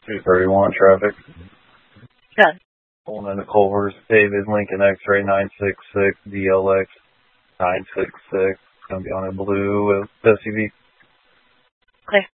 231 traffic. Done. Pulling into Culver's, David, Lincoln X-ray 966, DLX 966. Going to be on a blue SUV. Okay.